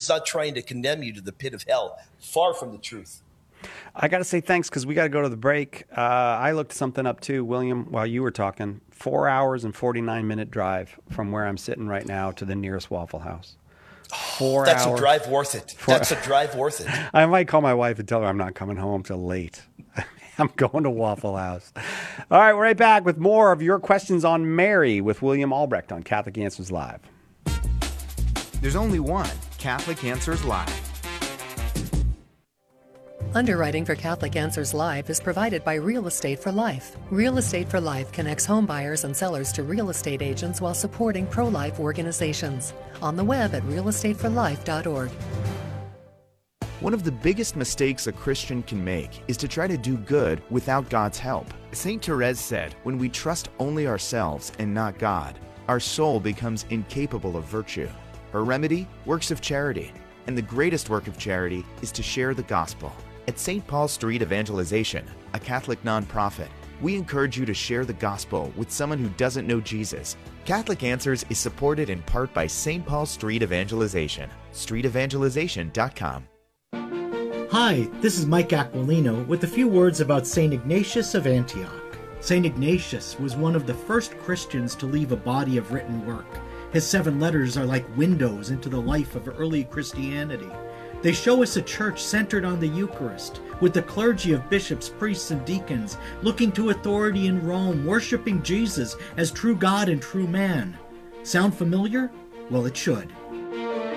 not trying to condemn you to the pit of hell. Far from the truth. I got to say thanks because we got to go to the break. I looked something up too, William, while you were talking. 4 hours and 49-minute drive from where I'm sitting right now to the nearest Waffle House. 4 That's hours. a drive worth it. That's a drive worth it. I might call my wife and tell her I'm not coming home till late. I'm going to Waffle House. All right, we're right back with more of your questions on Mary with William Albrecht on Catholic Answers Live. There's only one Catholic Answers Live. Underwriting for Catholic Answers Live is provided by Real Estate for Life. Real Estate for Life connects home buyers and sellers to real estate agents while supporting pro-life organizations. On the web at realestateforlife.org. One of the biggest mistakes a Christian can make is to try to do good without God's help. St. Therese said, when we trust only ourselves and not God, our soul becomes incapable of virtue. Her remedy? Works of charity. And the greatest work of charity is to share the gospel. At St. Paul Street Evangelization, a Catholic nonprofit, we encourage you to share the gospel with someone who doesn't know Jesus. Catholic Answers is supported in part by St. Paul Street Evangelization, streetevangelization.com. Hi, this is Mike Aquilino with a few words about St. Ignatius of Antioch. St. Ignatius was one of the first Christians to leave a body of written work. His 7 letters are like windows into the life of early Christianity. They show us a church centered on the Eucharist, with the clergy of bishops, priests, and deacons looking to authority in Rome, worshiping Jesus as true God and true man. Sound familiar? Well, it should.